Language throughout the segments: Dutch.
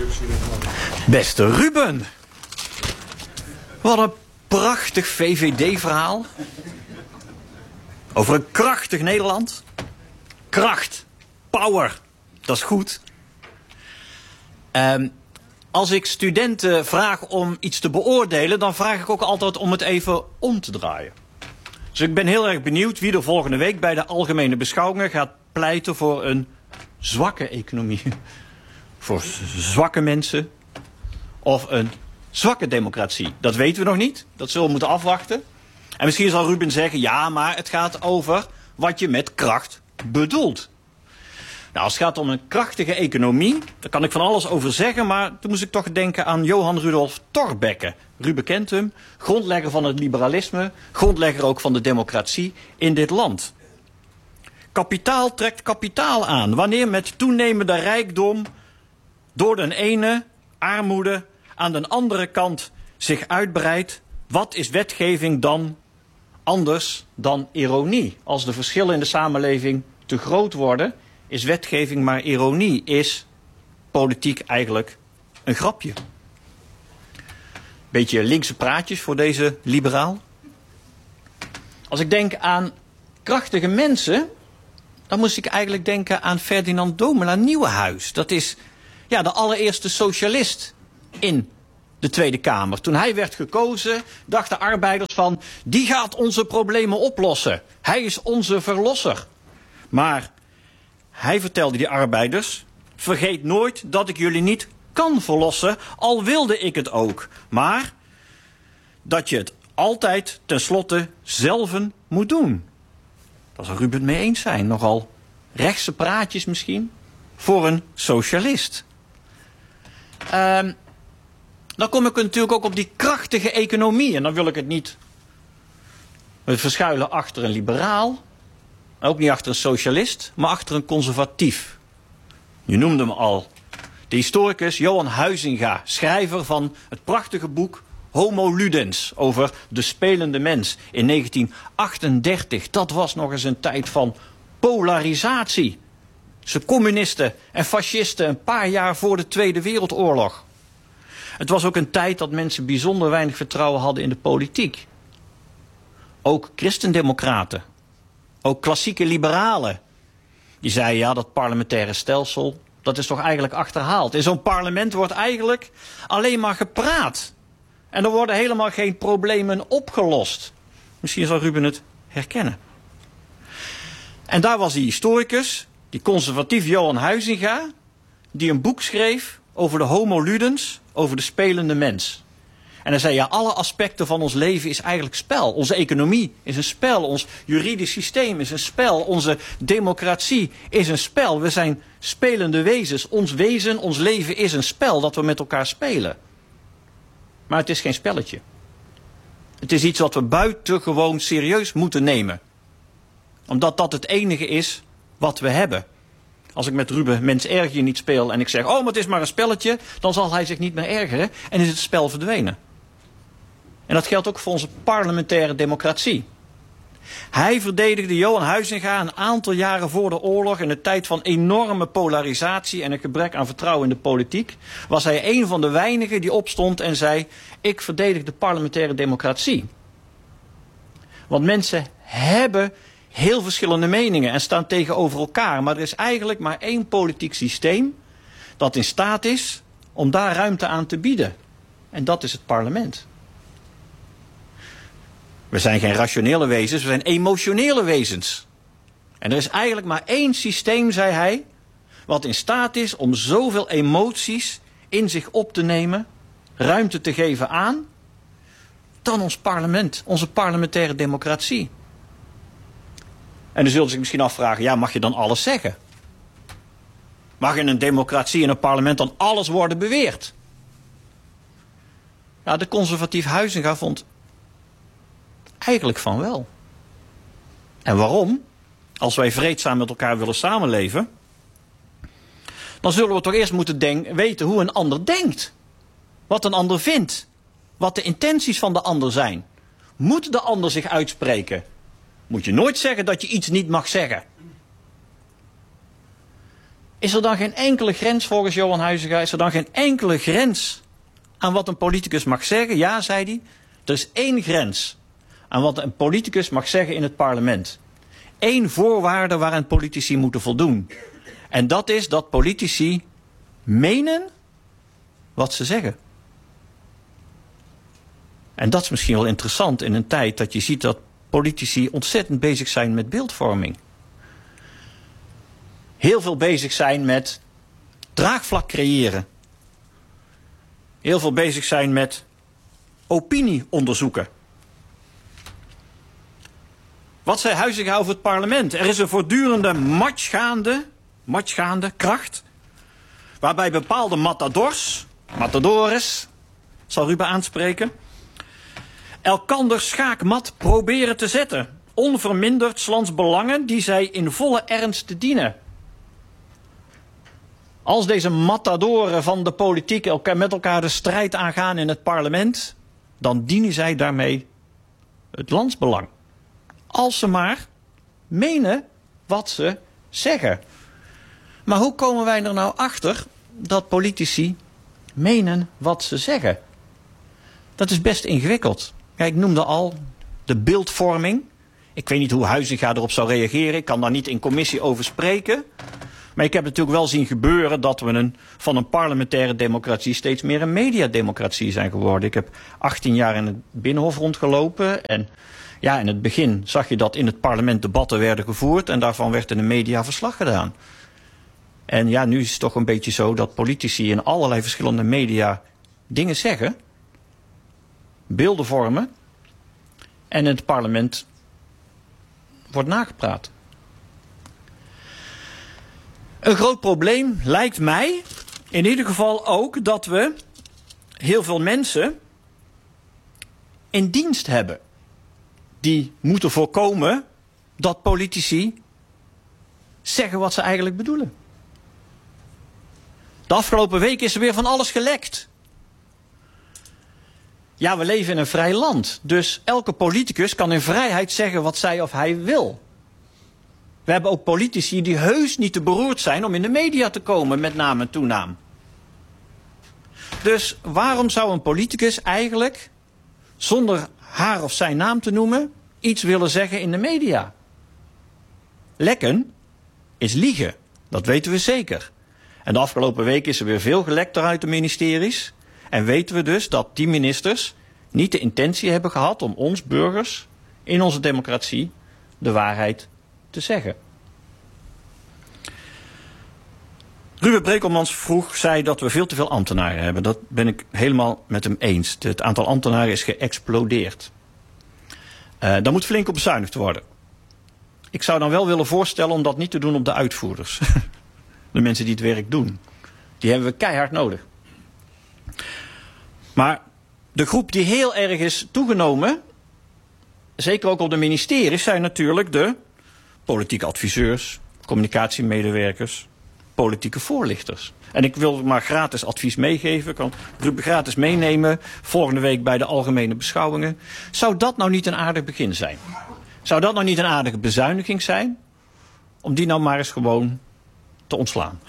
Beste Ruben. Wat een prachtig VVD-verhaal. Over een krachtig Nederland. Kracht. Power. Dat is goed. Als ik studenten vraag om iets te beoordelen, dan vraag ik ook altijd om het even om te draaien. Dus ik ben heel erg benieuwd wie er volgende week bij de algemene beschouwingen gaat pleiten voor een zwakke economie. Voor zwakke mensen. Of een zwakke democratie. Dat weten we nog niet. Dat zullen we moeten afwachten. En misschien zal Ruben zeggen, ja, maar het gaat over wat je met kracht bedoelt. Nou, als het gaat om een krachtige economie, daar kan ik van alles over zeggen, maar toen moest ik toch denken aan Johan Rudolf Thorbecke. Ruben kent hem, grondlegger van het liberalisme, grondlegger ook van de democratie in dit land. Kapitaal trekt kapitaal aan. Wanneer met toenemende rijkdom door de ene armoede aan de andere kant zich uitbreidt, wat is wetgeving dan anders dan ironie? Als de verschillen in de samenleving te groot worden, is wetgeving maar ironie, is politiek eigenlijk een grapje. Beetje linkse praatjes voor deze liberaal. Als ik denk aan krachtige mensen, dan moest ik eigenlijk denken aan Ferdinand Domela Nieuwenhuis. Dat is ja, de allereerste socialist in de Tweede Kamer. Toen hij werd gekozen, dachten arbeiders van, die gaat onze problemen oplossen. Hij is onze verlosser. Maar hij vertelde die arbeiders, vergeet nooit dat ik jullie niet kan verlossen, al wilde ik het ook. Maar dat je het altijd tenslotte zelven moet doen. Daar zal Ruben het mee eens zijn. Nogal rechtse praatjes misschien voor een socialist. Dan kom ik natuurlijk ook op die krachtige economie. En dan wil ik het niet verschuilen achter een liberaal. Ook niet achter een socialist, maar achter een conservatief. Je noemde hem al. De historicus Johan Huizinga, schrijver van het prachtige boek Homo Ludens over de spelende mens in 1938. Dat was nog eens een tijd van polarisatie. Ze communisten en fascisten een paar jaar voor de Tweede Wereldoorlog. Het was ook een tijd dat mensen bijzonder weinig vertrouwen hadden in de politiek. Ook christendemocraten. Ook klassieke liberalen. Die zeiden, ja, dat parlementaire stelsel, dat is toch eigenlijk achterhaald. In zo'n parlement wordt eigenlijk alleen maar gepraat. En er worden helemaal geen problemen opgelost. Misschien zal Ruben het herkennen. En daar was die historicus, die conservatief Johan Huizinga, die een boek schreef over de homo ludens, over de spelende mens. En hij zei, ja, alle aspecten van ons leven is eigenlijk spel. Onze economie is een spel, ons juridisch systeem is een spel, onze democratie is een spel. We zijn spelende wezens. Ons wezen, ons leven is een spel dat we met elkaar spelen. Maar het is geen spelletje. Het is iets wat we buitengewoon serieus moeten nemen. Omdat dat het enige is wat we hebben. Als ik met Ruben Mens erger je niet speel en ik zeg, oh, maar het is maar een spelletje, dan zal hij zich niet meer ergeren en is het spel verdwenen. En dat geldt ook voor onze parlementaire democratie. Hij verdedigde Johan Huizinga een aantal jaren voor de oorlog, in een tijd van enorme polarisatie en een gebrek aan vertrouwen in de politiek, was hij een van de weinigen die opstond en zei, ik verdedig de parlementaire democratie. Want mensen hebben heel verschillende meningen en staan tegenover elkaar, maar er is eigenlijk maar één politiek systeem dat in staat is om daar ruimte aan te bieden. En dat is het parlement. We zijn geen rationele wezens, we zijn emotionele wezens. En er is eigenlijk maar één systeem, zei hij, wat in staat is om zoveel emoties in zich op te nemen, ruimte te geven aan, dan ons parlement, onze parlementaire democratie. En dan zullen ze zich misschien afvragen, ja, mag je dan alles zeggen? Mag in een democratie, in een parlement dan alles worden beweerd? Ja, de conservatief Huizinga vond eigenlijk van wel. En waarom? Als wij vreedzaam met elkaar willen samenleven, dan zullen we toch eerst moeten weten hoe een ander denkt. Wat een ander vindt. Wat de intenties van de ander zijn. Moet de ander zich uitspreken? Moet je nooit zeggen dat je iets niet mag zeggen. Is er dan geen enkele grens, volgens Johan Huizinga, is er dan geen enkele grens aan wat een politicus mag zeggen? Ja, zei hij, er is één grens aan wat een politicus mag zeggen in het parlement. Eén voorwaarde waaraan politici moeten voldoen. En dat is dat politici menen wat ze zeggen. En dat is misschien wel interessant in een tijd dat je ziet dat politici ontzettend bezig zijn met beeldvorming. Heel veel bezig zijn met draagvlak creëren. Heel veel bezig zijn met opinie onderzoeken. Wat zei Huizinga over het parlement? Er is een voortdurende matchgaande kracht, waarbij bepaalde matadores, zal Ruben aanspreken, elkander schaakmat proberen te zetten, onverminderd 's lands belangen die zij in volle ernst te dienen. Als deze matadoren van de politiek met elkaar de strijd aangaan in het parlement, dan dienen zij daarmee het landsbelang. Als ze maar menen wat ze zeggen. Maar hoe komen wij er nou achter dat politici menen wat ze zeggen? Dat is best ingewikkeld. Ja, ik noemde al de beeldvorming. Ik weet niet hoe Huizinga erop zou reageren. Ik kan daar niet in commissie over spreken. Maar ik heb natuurlijk wel zien gebeuren dat we van een parlementaire democratie steeds meer een mediademocratie zijn geworden. Ik heb 18 jaar in het Binnenhof rondgelopen. En ja, in het begin zag je dat in het parlement debatten werden gevoerd. En daarvan werd in de media verslag gedaan. En ja, nu is het toch een beetje zo dat politici in allerlei verschillende media dingen zeggen. Beelden vormen. En in het parlement wordt nagepraat. Een groot probleem lijkt mij in ieder geval ook dat we heel veel mensen in dienst hebben. Die moeten voorkomen dat politici zeggen wat ze eigenlijk bedoelen. De afgelopen week is er weer van alles gelekt. Ja, we leven in een vrij land. Dus elke politicus kan in vrijheid zeggen wat zij of hij wil. We hebben ook politici die heus niet te beroerd zijn om in de media te komen, met naam en toenaam. Dus waarom zou een politicus eigenlijk, zonder haar of zijn naam te noemen, iets willen zeggen in de media? Lekken is liegen, dat weten we zeker. En de afgelopen week is er weer veel gelekt uit de ministeries. En weten we dus dat die ministers niet de intentie hebben gehad om ons burgers in onze democratie de waarheid te zeggen. Ruben Brekelmans zei dat we veel te veel ambtenaren hebben. Dat ben ik helemaal met hem eens. Het aantal ambtenaren is geëxplodeerd. Daar moet flink op bezuinigd worden. Ik zou dan wel willen voorstellen om dat niet te doen op de uitvoerders. De mensen die het werk doen. Die hebben we keihard nodig. Maar de groep die heel erg is toegenomen, zeker ook op de ministeries, zijn natuurlijk de politieke adviseurs, communicatiemedewerkers, politieke voorlichters. En ik wil maar gratis advies meegeven. Ik kan Ruben gratis meenemen volgende week bij de algemene beschouwingen. Zou dat nou niet een aardig begin zijn? Zou dat nou niet een aardige bezuiniging zijn? Om die nou maar eens gewoon te ontslaan.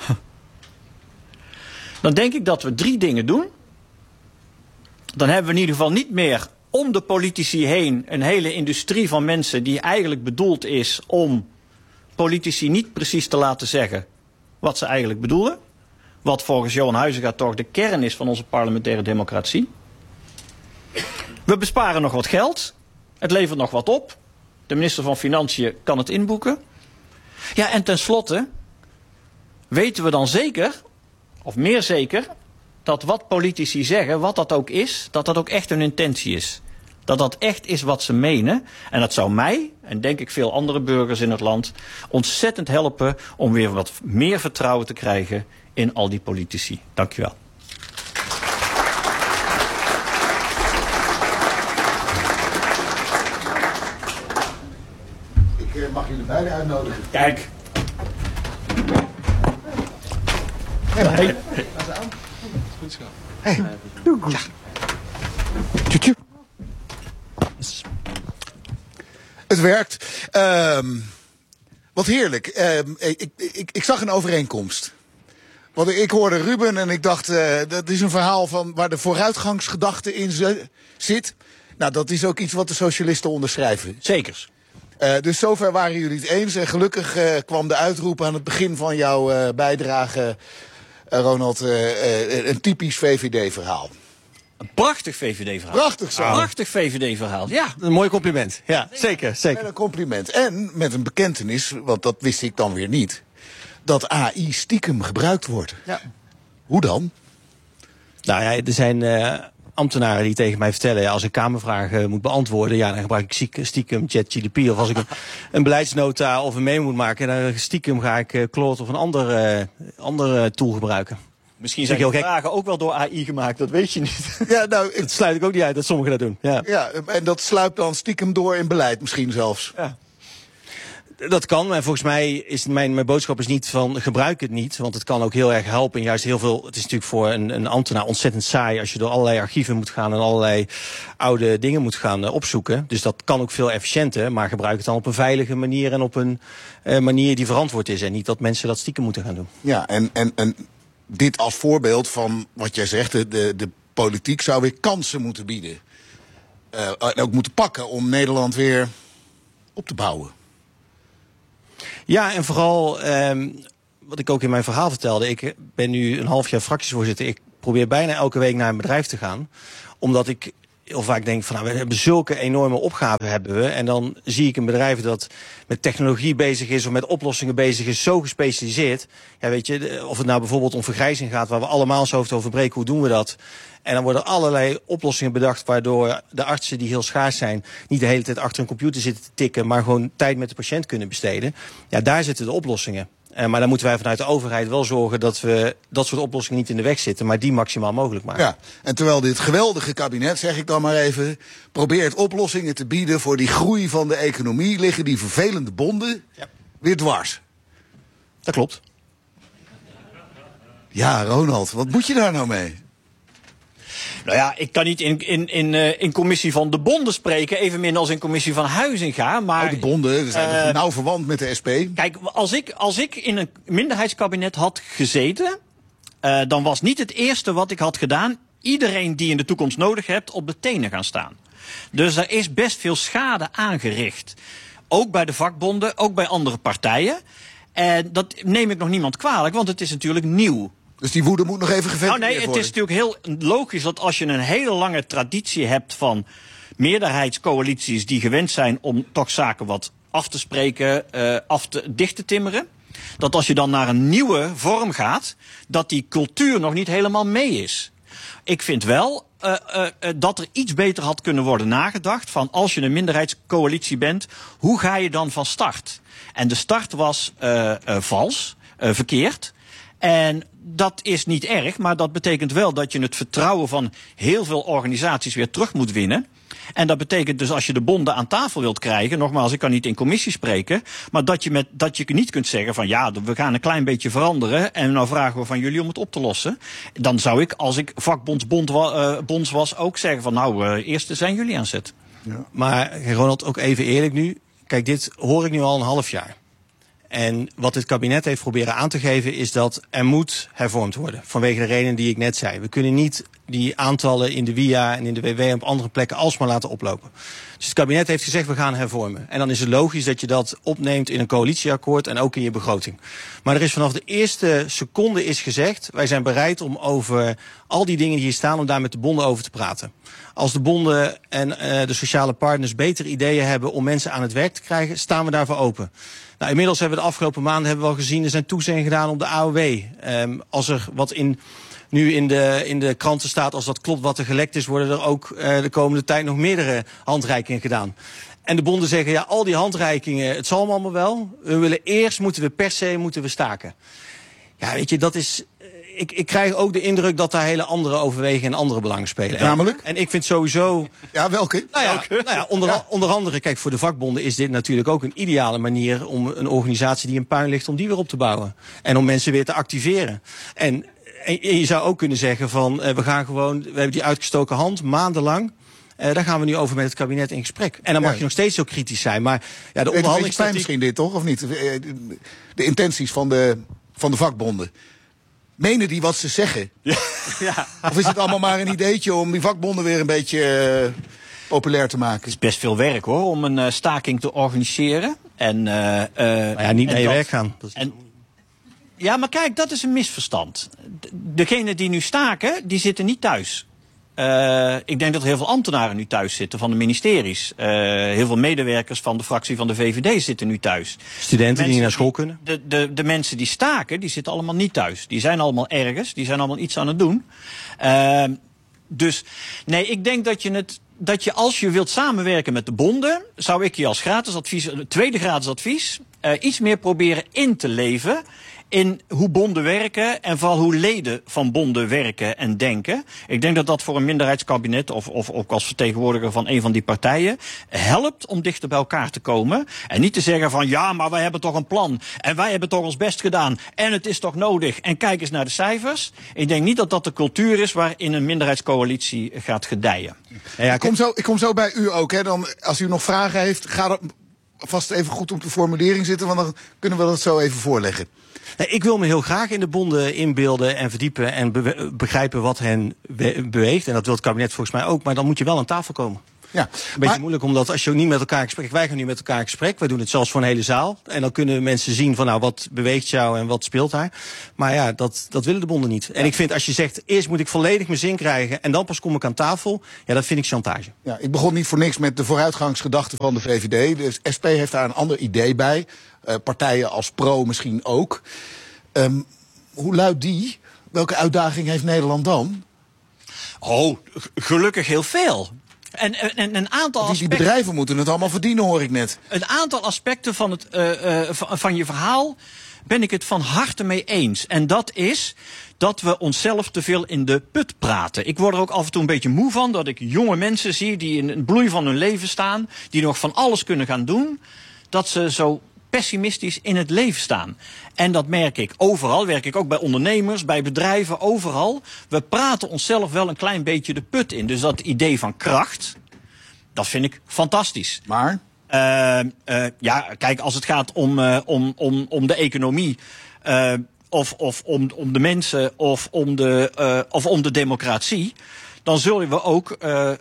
Dan denk ik dat we 3 dingen doen. Dan hebben we in ieder geval niet meer om de politici heen een hele industrie van mensen die eigenlijk bedoeld is om politici niet precies te laten zeggen wat ze eigenlijk bedoelen. Wat volgens Johan Huizinga toch de kern is van onze parlementaire democratie. We besparen nog wat geld. Het levert nog wat op. De minister van Financiën kan het inboeken. Ja, en tenslotte weten we dan zeker, of meer zeker, dat wat politici zeggen, wat dat ook is, dat dat ook echt hun intentie is. Dat dat echt is wat ze menen. En dat zou mij, en denk ik veel andere burgers in het land, ontzettend helpen om weer wat meer vertrouwen te krijgen in al die politici. Dank je wel. Ik mag jullie beiden uitnodigen. Kijk. Hey. Hey. Doe goed. Tjoetje. Het werkt. Wat heerlijk. Ik zag een overeenkomst. Want ik hoorde Ruben en ik dacht, dat is een verhaal van waar de vooruitgangsgedachte in zit. Nou, dat is ook iets wat de socialisten onderschrijven. Zekers. Dus zover waren jullie het eens. En gelukkig kwam de uitroep aan het begin van jouw bijdrage, Ronald, een typisch VVD-verhaal. Een prachtig VVD-verhaal. Prachtig zo. Prachtig VVD-verhaal, ja. Een mooi compliment. Ja, zeker. Met een compliment. En met een bekentenis, want dat wist ik dan weer niet, dat AI stiekem gebruikt wordt. Ja. Hoe dan? Nou ja, er zijn ambtenaren die tegen mij vertellen, ja, als ik kamervragen moet beantwoorden, ja, dan gebruik ik stiekem ChatGPT. Of als ik een beleidsnota of een memo moet maken, dan stiekem ga ik Claude of een andere tool gebruiken. Misschien zijn die vragen ook wel door AI gemaakt, dat weet je niet. Ja, nou, Dat sluit ik ook niet uit dat sommigen dat doen. Ja. Ja, en dat sluipt dan stiekem door in beleid misschien zelfs. Ja. Dat kan, en volgens mij is mijn boodschap is niet van gebruik het niet, want het kan ook heel erg helpen. En juist heel veel, het is natuurlijk voor een ambtenaar ontzettend saai als je door allerlei archieven moet gaan en allerlei oude dingen moet gaan opzoeken. Dus dat kan ook veel efficiënter, maar gebruik het dan op een veilige manier en op een manier die verantwoord is. En niet dat mensen dat stiekem moeten gaan doen. Ja, en dit als voorbeeld van wat jij zegt, de politiek zou weer kansen moeten bieden. En ook moeten pakken om Nederland weer op te bouwen. Ja, en vooral wat ik ook in mijn verhaal vertelde. Ik ben nu een half jaar fractievoorzitter. Ik probeer bijna elke week naar een bedrijf te gaan. Omdat ik heel vaak denk van, nou, we hebben zulke enorme opgaven hebben we. En dan zie ik een bedrijf dat met technologie bezig is of met oplossingen bezig is, zo gespecialiseerd. Ja, weet je, of het nou bijvoorbeeld om vergrijzing gaat, waar we allemaal ons hoofd over breken, hoe doen we dat? En dan worden allerlei oplossingen bedacht waardoor de artsen die heel schaars zijn niet de hele tijd achter een computer zitten te tikken, maar gewoon tijd met de patiënt kunnen besteden. Ja, daar zitten de oplossingen. Maar dan moeten wij vanuit de overheid wel zorgen dat we dat soort oplossingen niet in de weg zitten, maar die maximaal mogelijk maken. Ja, en terwijl dit geweldige kabinet, zeg ik dan maar even, probeert oplossingen te bieden voor die groei van de economie, liggen die vervelende bonden weer dwars. Dat klopt. Ja, Ronald, wat moet je daar nou mee? Nou ja, ik kan niet in commissie van de bonden spreken, evenmin als in commissie van Huizinga. Maar De bonden zijn nog nauw verwant met de SP. Kijk, als ik in een minderheidskabinet had gezeten, dan was niet het eerste wat ik had gedaan iedereen die in de toekomst nodig hebt op de tenen gaan staan. Dus er is best veel schade aangericht. Ook bij de vakbonden, ook bij andere partijen. En dat neem ik nog niemand kwalijk, want het is natuurlijk nieuw. Dus die woede moet nog even geventileerd Nou nee, het is natuurlijk heel logisch dat als je een hele lange traditie hebt van meerderheidscoalities die gewend zijn om toch zaken wat af te spreken, dicht te timmeren, dat als je dan naar een nieuwe vorm gaat, dat die cultuur nog niet helemaal mee is. Ik vind wel dat er iets beter had kunnen worden nagedacht van als je een minderheidscoalitie bent, hoe ga je dan van start? En de start was vals, verkeerd. En dat is niet erg, maar dat betekent wel dat je het vertrouwen van heel veel organisaties weer terug moet winnen. En dat betekent dus als je de bonden aan tafel wilt krijgen, nogmaals, ik kan niet in commissie spreken, maar dat je niet kunt zeggen van ja, we gaan een klein beetje veranderen en nou vragen we van jullie om het op te lossen. Dan zou ik, als ik vakbonds was, ook zeggen van nou, eerst zijn jullie aan zet. Ja. Maar Ronald, ook even eerlijk nu. Kijk, dit hoor ik nu al een half jaar. En wat het kabinet heeft proberen aan te geven is dat er moet hervormd worden. Vanwege de redenen die ik net zei. We kunnen niet die aantallen in de WIA en in de WW en op andere plekken alsmaar laten oplopen. Dus het kabinet heeft gezegd we gaan hervormen. En dan is het logisch dat je dat opneemt in een coalitieakkoord en ook in je begroting. Maar er is vanaf de eerste seconde is gezegd, wij zijn bereid om over al die dingen die hier staan, om daar met de bonden over te praten. Als de bonden en de sociale partners betere ideeën hebben om mensen aan het werk te krijgen, staan we daarvoor open. Nou, inmiddels hebben we de afgelopen maanden al gezien, er zijn toezeggingen gedaan op de AOW. Als er wat nu in de kranten staat, als dat klopt wat er gelekt is, worden er ook de komende tijd nog meerdere handreikingen gedaan. En de bonden zeggen, ja, al die handreikingen, het zal allemaal wel. Moeten we per se staken. Ja, weet je, dat is. Ik krijg ook de indruk dat daar hele andere overwegingen en andere belangen spelen. Namelijk? En ik vind sowieso. Ja, welke? Onder andere, kijk, voor de vakbonden is dit natuurlijk ook een ideale manier om een organisatie die in puin ligt, om die weer op te bouwen. En om mensen weer te activeren. En je zou ook kunnen zeggen van, we hebben die uitgestoken hand, maandenlang. Daar gaan we nu over met het kabinet in gesprek. En dan mag je nog steeds zo kritisch zijn. Maar ja, de onderhandelingstactiek. Misschien dit toch, of niet? De intenties van de vakbonden. Menen die wat ze zeggen? Ja. Of is het allemaal maar een ideetje om die vakbonden weer een beetje populair te maken? Het is best veel werk hoor, om een staking te organiseren. En, niet naar je werk gaan. Ja, maar kijk, dat is een misverstand. Degenen die nu staken, die zitten niet thuis. Ik denk dat er heel veel ambtenaren nu thuis zitten van de ministeries. Heel veel medewerkers van de fractie van de VVD zitten nu thuis. Studenten die niet naar school kunnen? De mensen die staken, die zitten allemaal niet thuis. Die zijn allemaal ergens, die zijn allemaal iets aan het doen. Dus nee, ik denk dat je als je wilt samenwerken met de bonden, zou ik je als gratis advies, tweede gratis advies, iets meer proberen in te leven in hoe bonden werken en vooral hoe leden van bonden werken en denken. Ik denk dat dat voor een minderheidskabinet of ook als vertegenwoordiger van een van die partijen helpt om dichter bij elkaar te komen. En niet te zeggen van ja, maar wij hebben toch een plan en wij hebben toch ons best gedaan en het is toch nodig en kijk eens naar de cijfers. Ik denk niet dat dat de cultuur is waarin een minderheidscoalitie gaat gedijen. Ja, ik kom zo bij u ook. Hè. Dan, als u nog vragen heeft, ga er vast even goed op de formulering zitten, want dan kunnen we dat zo even voorleggen. Ik wil me heel graag in de bonden inbeelden en verdiepen en begrijpen wat hen beweegt. En dat wil het kabinet volgens mij ook, maar dan moet je wel aan tafel komen. Ja, een beetje moeilijk, omdat als je ook niet met elkaar in gesprek... Wij gaan nu met elkaar in gesprek, wij doen het zelfs voor een hele zaal. En dan kunnen mensen zien van nou, wat beweegt jou en wat speelt daar. Maar ja, dat willen de bonden niet. En ik vind, als je zegt, eerst moet ik volledig mijn zin krijgen en dan pas kom ik aan tafel, ja, dat vind ik chantage. Ja, ik begon niet voor niks met de vooruitgangsgedachte van de VVD. Dus SP heeft daar een ander idee bij. Partijen als Pro misschien ook. Hoe luidt die? Welke uitdaging heeft Nederland dan? Oh, gelukkig heel veel. En een aantal aspecten. Die bedrijven moeten het allemaal verdienen, hoor ik net. Een aantal aspecten van je verhaal ben ik het van harte mee eens. En dat is dat we onszelf te veel in de put praten. Ik word er ook af en toe een beetje moe van dat ik jonge mensen zie die in een bloei van hun leven staan, die nog van alles kunnen gaan doen, dat ze zo pessimistisch in het leven staan. En dat merk ik overal. Werk ik ook bij ondernemers, bij bedrijven, overal. We praten onszelf wel een klein beetje de put in. Dus dat idee van kracht, dat vind ik fantastisch. Maar? Ja, kijk, als het gaat om de economie, of om de mensen, of om de democratie, dan zullen we ook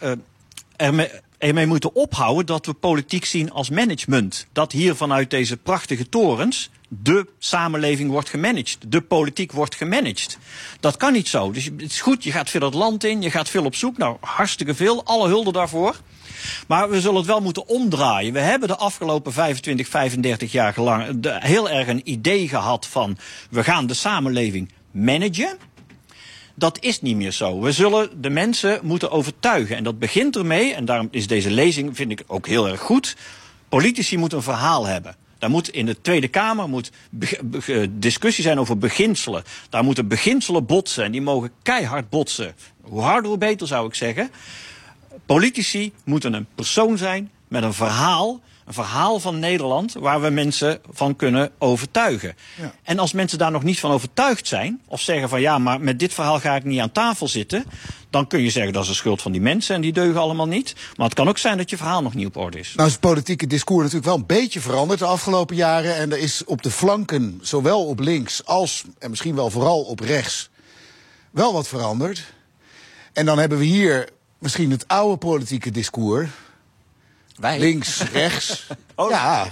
ermee moeten ophouden dat we politiek zien als management. Dat hier vanuit deze prachtige torens de samenleving wordt gemanaged. De politiek wordt gemanaged. Dat kan niet zo. Dus het is goed, je gaat veel het land in, je gaat veel op zoek. Nou, hartstikke veel, alle hulde daarvoor. Maar we zullen het wel moeten omdraaien. We hebben de afgelopen 25, 35 jaar lang heel erg een idee gehad van we gaan de samenleving managen. Dat is niet meer zo. We zullen de mensen moeten overtuigen. En dat begint ermee, en daarom is deze lezing, vind ik ook heel erg goed. Politici moeten een verhaal hebben. Daar moet in de Tweede Kamer discussie zijn over beginselen. Daar moeten beginselen botsen en die mogen keihard botsen. Hoe harder hoe beter, zou ik zeggen. Politici moeten een persoon zijn met een verhaal van Nederland waar we mensen van kunnen overtuigen. Ja. En als mensen daar nog niet van overtuigd zijn, of zeggen van ja, maar met dit verhaal ga ik niet aan tafel zitten, dan kun je zeggen dat is de schuld van die mensen en die deugen allemaal niet. Maar het kan ook zijn dat je verhaal nog niet op orde is. Nou is het politieke discours natuurlijk wel een beetje veranderd de afgelopen jaren. En er is op de flanken, zowel op links als, en misschien wel vooral op rechts, wel wat veranderd. En dan hebben we hier misschien het oude politieke discours. Wij. Links, rechts. Oh, ja.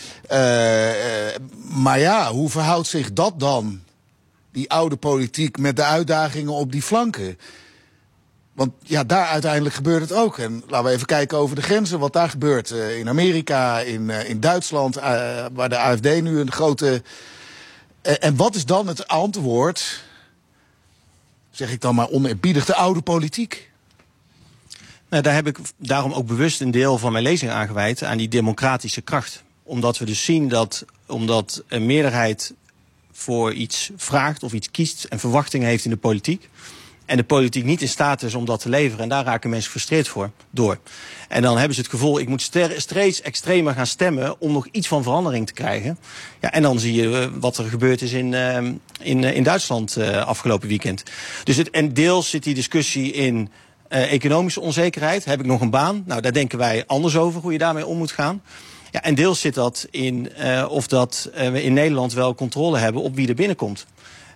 Maar ja, hoe verhoudt zich dat dan, die oude politiek, met de uitdagingen op die flanken? Want ja, daar uiteindelijk gebeurt het ook. En laten we even kijken over de grenzen, wat daar gebeurt. In Amerika, in Duitsland, waar de AfD nu een grote... En wat is dan het antwoord, zeg ik dan maar oneerbiedig, de oude politiek? Nou, daar heb ik daarom ook bewust een deel van mijn lezing aangewijd aan die democratische kracht. Omdat we dus zien dat, omdat een meerderheid voor iets vraagt of iets kiest en verwachtingen heeft in de politiek, en de politiek niet in staat is om dat te leveren, en daar raken mensen gefrustreerd door. En dan hebben ze het gevoel, ik moet steeds extremer gaan stemmen om nog iets van verandering te krijgen. Ja, en dan zie je wat er gebeurd is in Duitsland afgelopen weekend. Dus en deels zit die discussie in economische onzekerheid. Heb ik nog een baan? Nou, daar denken wij anders over, hoe je daarmee om moet gaan. Ja, en deels zit dat in of dat we in Nederland wel controle hebben op wie er binnenkomt.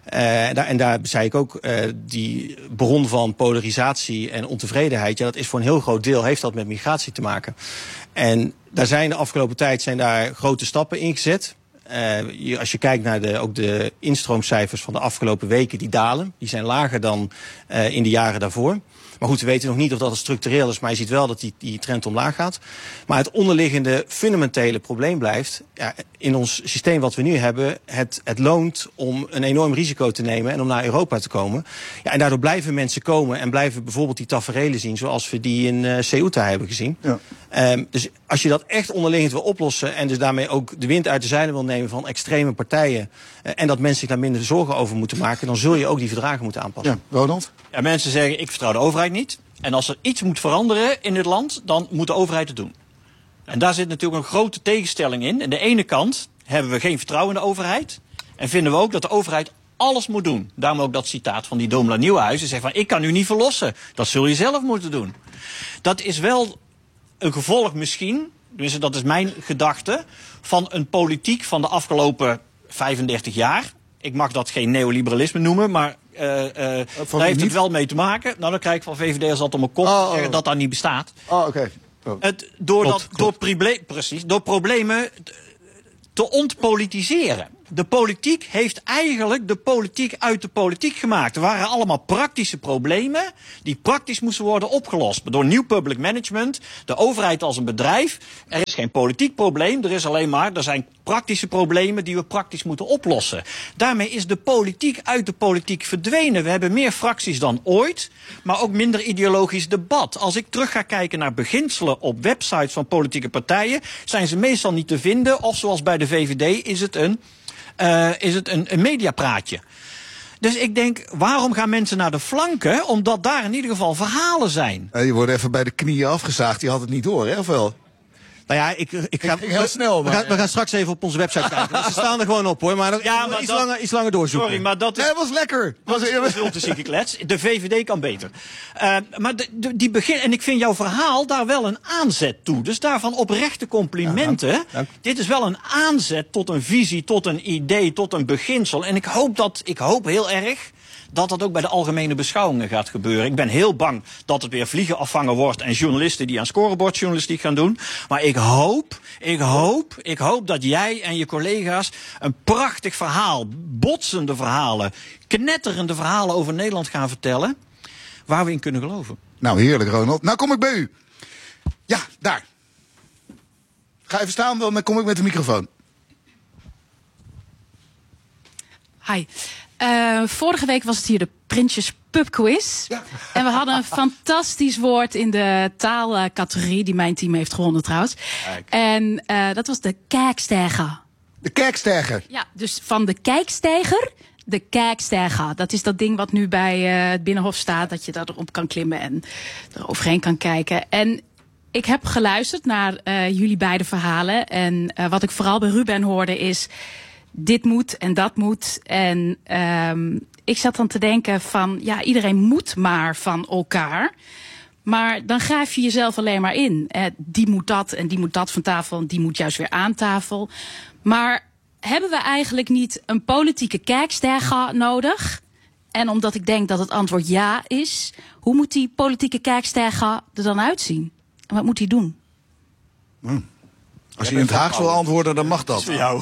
En daar zei ik ook, die bron van polarisatie en ontevredenheid, ja, dat is voor een heel groot deel, heeft dat met migratie te maken. En daar zijn de afgelopen tijd grote stappen in gezet. Als je kijkt naar ook de instroomcijfers van de afgelopen weken, die dalen. Die zijn lager dan in de jaren daarvoor. Maar goed, we weten nog niet of dat structureel is, maar je ziet wel dat die trend omlaag gaat. Maar het onderliggende fundamentele probleem blijft, ja, in ons systeem wat we nu hebben, het loont om een enorm risico te nemen en om naar Europa te komen. Ja, en daardoor blijven mensen komen en blijven bijvoorbeeld die taferelen zien zoals we die in Ceuta hebben gezien. Ja. Dus als je dat echt onderliggend wil oplossen en dus daarmee ook de wind uit de zeilen wil nemen van extreme partijen en dat mensen zich daar minder zorgen over moeten maken, dan zul je ook die verdragen moeten aanpassen. Ja, Ronald? Ja, mensen zeggen, ik vertrouw de overheid niet. En als er iets moet veranderen in dit land, dan moet de overheid het doen. En daar zit natuurlijk een grote tegenstelling in. Aan de ene kant hebben we geen vertrouwen in de overheid. En vinden we ook dat de overheid alles moet doen. Daarom ook dat citaat van die Domela Nieuwenhuizen. Zegt van, ik kan u niet verlossen. Dat zul je zelf moeten doen. Dat is wel een gevolg misschien, dus dat is mijn gedachte, van een politiek van de afgelopen 35 jaar. Ik mag dat geen neoliberalisme noemen, maar daar heeft het wel mee te maken. Nou, dan krijg ik van VVD'ers altijd om mijn kop zeggen dat dat niet bestaat. Oké. Door problemen te ontpolitiseren. De politiek heeft eigenlijk de politiek uit de politiek gemaakt. Er waren allemaal praktische problemen die praktisch moesten worden opgelost. Door nieuw public management, de overheid als een bedrijf. Er is geen politiek probleem, er zijn praktische problemen die we praktisch moeten oplossen. Daarmee is de politiek uit de politiek verdwenen. We hebben meer fracties dan ooit, maar ook minder ideologisch debat. Als ik terug ga kijken naar beginselen op websites van politieke partijen, zijn ze meestal niet te vinden. Of zoals bij de VVD is het een mediapraatje. Dus ik denk, waarom gaan mensen naar de flanken? Omdat daar in ieder geval verhalen zijn. Je wordt even bij de knieën afgezaagd. Die had het niet door, hè? Of wel? Nou ja, ik ga heel snel. Maar we gaan straks even op onze website kijken. Ze staan er gewoon op, hoor. Maar iets langer doorzoeken. Sorry, maar dat is... Nee, het was lekker. Dat is ultieme klets. De VVD kan beter. Maar die begin... En ik vind jouw verhaal daar wel een aanzet toe. Dus daarvan oprechte complimenten. Ja, dank. Dit is wel een aanzet tot een visie, tot een idee, tot een beginsel. En ik hoop heel erg dat dat ook bij de algemene beschouwingen gaat gebeuren. Ik ben heel bang dat het weer vliegen afvangen wordt en journalisten die aan scorebordjournalistiek gaan doen. Maar ik hoop dat jij en je collega's een prachtig verhaal, botsende verhalen, knetterende verhalen over Nederland gaan vertellen, waar we in kunnen geloven. Nou, heerlijk, Ronald. Nou kom ik bij u. Ja, daar. Ga even staan, dan kom ik met de microfoon. Hi. Vorige week was het hier de Prinsjes Pub Quiz. Ja. En we hadden een fantastisch woord in de taalcategorie, die mijn team heeft gewonnen trouwens. Kijk. En dat was de kijkstijger. De kijkstijger? Ja, dus van de kijkstijger, de kijkstijger. Dat is dat ding wat nu bij het Binnenhof staat, dat je daarop kan klimmen en er overheen kan kijken. En ik heb geluisterd naar jullie beide verhalen. En wat ik vooral bij Ruben hoorde is, dit moet en dat moet. En ik zat dan te denken van, ja, iedereen moet maar van elkaar. Maar dan grijp je jezelf alleen maar in. Die moet dat en die moet dat van tafel en die moet juist weer aan tafel. Maar hebben we eigenlijk niet een politieke kijkstijger nodig? En omdat ik denk dat het antwoord ja is, hoe moet die politieke kijkstijger er dan uitzien? En wat moet hij doen? Als je in het Haags wil antwoorden, dan mag dat. Voor jou.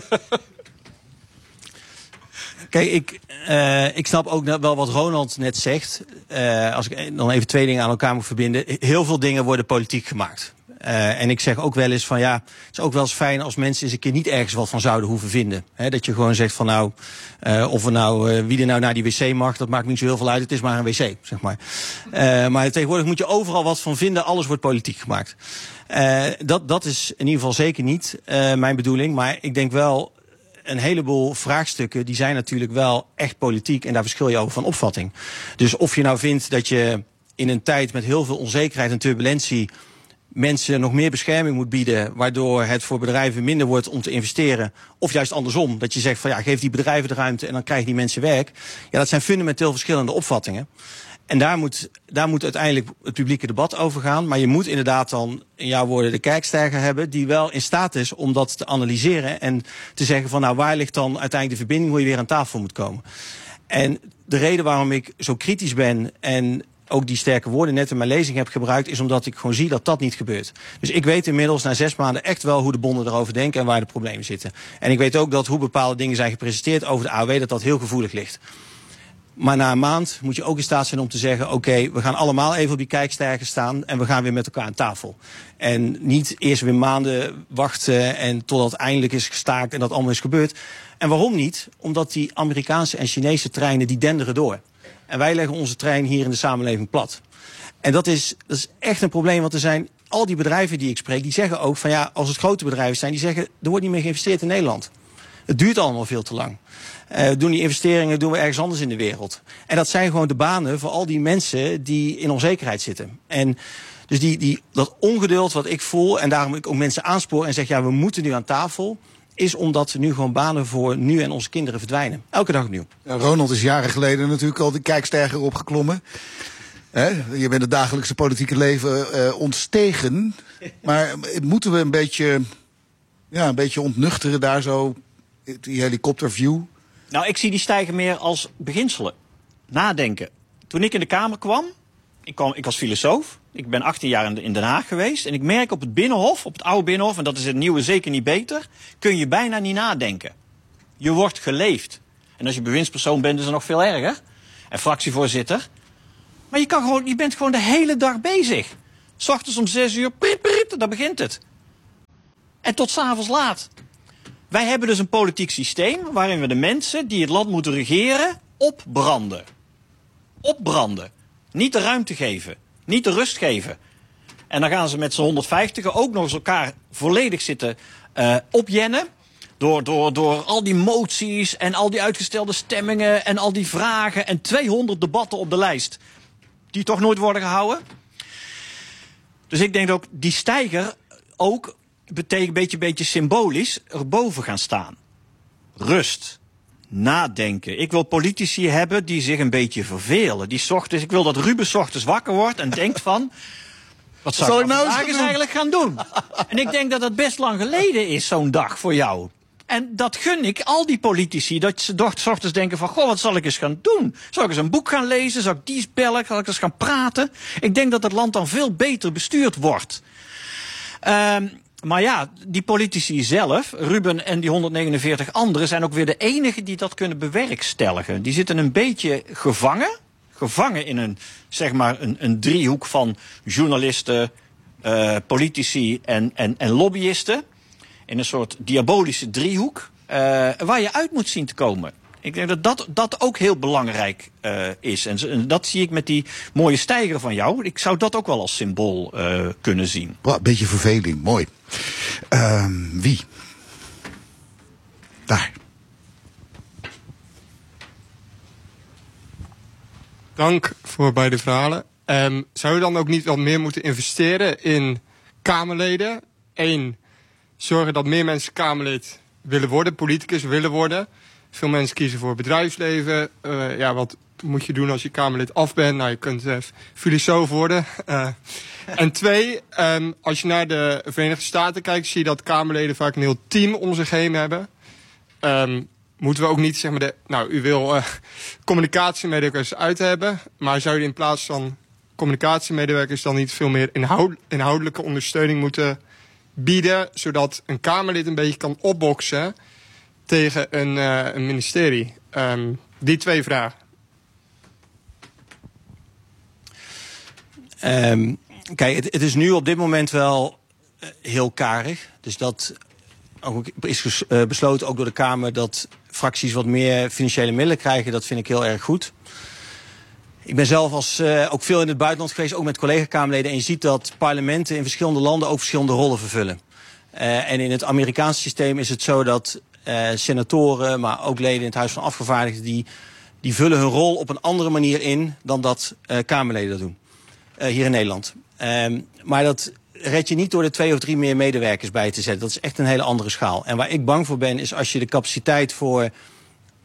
Kijk, ik snap ook wel wat Ronald net zegt. Als ik dan even twee dingen aan elkaar moet verbinden. Heel veel dingen worden politiek gemaakt. En ik zeg ook wel eens van, ja, het is ook wel eens fijn als mensen eens een keer niet ergens wat van zouden hoeven vinden. Dat je gewoon zegt van, nou, wie er nou naar die wc mag, dat maakt niet zo heel veel uit. Het is maar een wc, zeg maar. Maar tegenwoordig moet je overal wat van vinden. Alles wordt politiek gemaakt. Dat is in ieder geval zeker niet mijn bedoeling. Maar ik denk wel, een heleboel vraagstukken die zijn natuurlijk wel echt politiek en daar verschil je over van opvatting. Dus of je nou vindt dat je in een tijd met heel veel onzekerheid en turbulentie mensen nog meer bescherming moet bieden, waardoor het voor bedrijven minder wordt om te investeren, of juist andersom, dat je zegt van ja, geef die bedrijven de ruimte en dan krijgen die mensen werk. Ja, dat zijn fundamenteel verschillende opvattingen. En daar moet uiteindelijk het publieke debat over gaan. Maar je moet inderdaad dan, in jouw woorden, de kijkstijger hebben die wel in staat is om dat te analyseren en te zeggen van nou, waar ligt dan uiteindelijk de verbinding, hoe je weer aan tafel moet komen. En de reden waarom ik zo kritisch ben en ook die sterke woorden net in mijn lezing heb gebruikt, is omdat ik gewoon zie dat dat niet gebeurt. Dus ik weet inmiddels na 6 maanden echt wel hoe de bonden erover denken en waar de problemen zitten. En ik weet ook dat hoe bepaalde dingen zijn gepresenteerd over de AOW, dat heel gevoelig ligt. Maar na een maand moet je ook in staat zijn om te zeggen, oké, we gaan allemaal even op die kijkstijger staan en we gaan weer met elkaar aan tafel. En niet eerst weer maanden wachten en totdat het eindelijk is gestaakt en dat allemaal is gebeurd. En waarom niet? Omdat die Amerikaanse en Chinese treinen die denderen door. En wij leggen onze trein hier in de samenleving plat. En dat is echt een probleem, want er zijn al die bedrijven die ik spreek, die zeggen ook van ja, als het grote bedrijven zijn, die zeggen er wordt niet meer geïnvesteerd in Nederland. Het duurt allemaal veel te lang. Doen die investeringen doen we ergens anders in de wereld. En dat zijn gewoon de banen voor al die mensen die in onzekerheid zitten. En dus dat ongeduld wat ik voel, en daarom ik ook mensen aanspoor en zeg ja, we moeten nu aan tafel, is omdat er nu gewoon banen voor nu en onze kinderen verdwijnen. Elke dag opnieuw. Ja, Ronald is jaren geleden natuurlijk al die kijkstijger opgeklommen. Je bent het dagelijkse politieke leven ontstegen. Maar moeten we een beetje ontnuchteren daar zo, die helikopterview? Nou, ik zie die stijger meer als beginselen. Nadenken. Toen ik in de Kamer kwam, ik was filosoof. Ik ben 18 jaar in Den Haag geweest. En ik merk op het Binnenhof, op het oude Binnenhof, en dat is het nieuwe zeker niet beter, kun je bijna niet nadenken. Je wordt geleefd. En als je bewindspersoon bent, is het nog veel erger. En fractievoorzitter. Maar je bent gewoon de hele dag bezig. 's Ochtends om 6 uur, daar begint het. En tot 's avonds laat. Wij hebben dus een politiek systeem waarin we de mensen die het land moeten regeren opbranden. Opbranden. Niet de ruimte geven. Niet de rust geven. En dan gaan ze met z'n 150 ook nog eens elkaar volledig zitten opjennen. Door al die moties en al die uitgestelde stemmingen en al die vragen en 200 debatten op de lijst. Die toch nooit worden gehouden. Dus ik denk dat ook die stijger ook betekent beetje symbolisch erboven gaan staan. Rust. Nadenken. Ik wil politici hebben die zich een beetje vervelen. Ik wil dat Ruben 's ochtends wakker wordt en denkt van, wat zou ik nou vandaag eens eigenlijk gaan doen? En ik denk dat dat best lang geleden is, zo'n dag voor jou. En dat gun ik al die politici, dat ze toch 's ochtends denken van, goh, wat zal ik eens gaan doen? Zal ik eens een boek gaan lezen? Zal ik die eens bellen? Zal ik eens gaan praten? Ik denk dat het land dan veel beter bestuurd wordt. Maar ja, die politici zelf, Ruben en die 149 anderen, zijn ook weer de enigen die dat kunnen bewerkstelligen. Die zitten een beetje gevangen in een driehoek van journalisten, politici en lobbyisten. In een soort diabolische driehoek, waar je uit moet zien te komen. Ik denk dat ook heel belangrijk is. En dat zie ik met die mooie stijger van jou. Ik zou dat ook wel als symbool kunnen zien. Een beetje verveling, mooi. Wie? Daar. Dank voor beide verhalen. Zou je dan ook niet wat meer moeten investeren in Kamerleden? 1, zorgen dat meer mensen Kamerlid willen worden, politicus willen worden. Veel mensen kiezen voor het bedrijfsleven. Wat moet je doen als je Kamerlid af bent? Nou, je kunt filosoof worden. En 2, als je naar de Verenigde Staten kijkt, zie je dat Kamerleden vaak een heel team om zich heen hebben. Moeten we ook niet, zeg maar, u wil communicatiemedewerkers uit hebben, maar zou je in plaats van communicatiemedewerkers dan niet veel meer inhoudelijke ondersteuning moeten bieden, zodat een Kamerlid een beetje kan opboksen tegen een ministerie? Die 2 vragen. Kijk, het is nu op dit moment wel heel karig. Dus dat is besloten ook door de Kamer dat fracties wat meer financiële middelen krijgen. Dat vind ik heel erg goed. Ik ben zelf ook veel in het buitenland geweest, ook met collega-Kamerleden. En je ziet dat parlementen in verschillende landen ook verschillende rollen vervullen. En in het Amerikaanse systeem is het zo dat senatoren, maar ook leden in het Huis van Afgevaardigden, die vullen hun rol op een andere manier in dan dat Kamerleden dat doen. Hier in Nederland. Maar dat red je niet door er 2 of 3 meer medewerkers bij te zetten. Dat is echt een hele andere schaal. En waar ik bang voor ben, is als je de capaciteit voor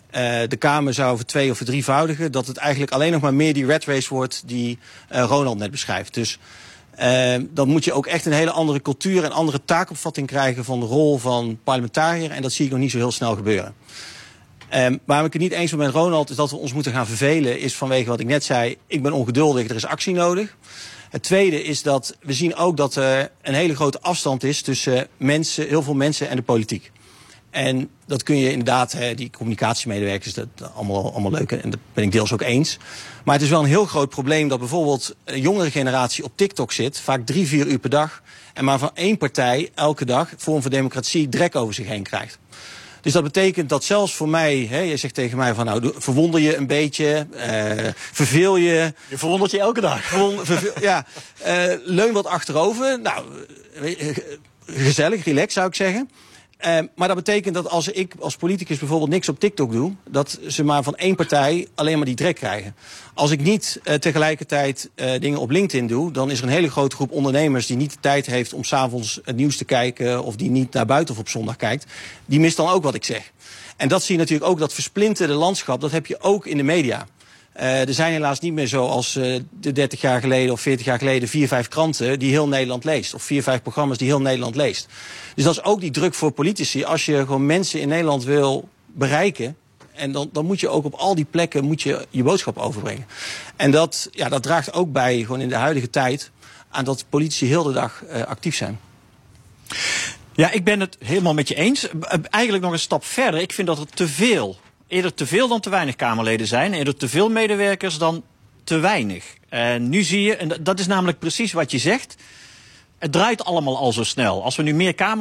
de Kamer zou verdwee- of verdrievoudigen, dat het eigenlijk alleen nog maar meer die rat race wordt die Ronald net beschrijft. Dus dan moet je ook echt een hele andere cultuur en andere taakopvatting krijgen van de rol van parlementariër. En dat zie ik nog niet zo heel snel gebeuren. Waarom ik het niet eens ben met Ronald is dat we ons moeten gaan vervelen, is vanwege wat ik net zei. Ik ben ongeduldig, er is actie nodig. Het tweede is dat we zien ook dat er een hele grote afstand is tussen heel veel mensen en de politiek. En dat kun je inderdaad, die communicatiemedewerkers, dat allemaal leuk en dat ben ik deels ook eens. Maar het is wel een heel groot probleem dat bijvoorbeeld een jongere generatie op TikTok zit, vaak 3-4 uur per dag, en maar van één partij elke dag, Forum voor Democratie, drek over zich heen krijgt. Dus dat betekent dat zelfs voor mij, je zegt tegen mij van nou, verwonder je een beetje, verveel je. Je verwondert je elke dag. Leun wat achterover. Nou, gezellig, relax zou ik zeggen. Maar dat betekent dat als ik als politicus bijvoorbeeld niks op TikTok doe, dat ze maar van één partij alleen maar die drek krijgen. Als ik niet tegelijkertijd dingen op LinkedIn doe, dan is er een hele grote groep ondernemers die niet de tijd heeft om 's avonds het nieuws te kijken of die niet naar buiten of op zondag kijkt. Die mist dan ook wat ik zeg. En dat zie je natuurlijk ook, dat versplinterde landschap, dat heb je ook in de media. Er zijn helaas niet meer zoals de 30 jaar geleden of 40 jaar geleden 4-5 kranten die heel Nederland leest. Of 4-5 programma's die heel Nederland leest. Dus dat is ook die druk voor politici. Als je gewoon mensen in Nederland wil bereiken, en dan moet je ook op al die plekken je boodschap overbrengen. En dat draagt ook bij, gewoon in de huidige tijd, aan dat politici heel de dag actief zijn. Ja, ik ben het helemaal met je eens. Eigenlijk nog een stap verder. Ik vind dat er eerder te veel dan te weinig Kamerleden zijn. Eerder te veel medewerkers dan te weinig. En nu zie je, en dat is namelijk precies wat je zegt, het draait allemaal al zo snel. Als we nu meer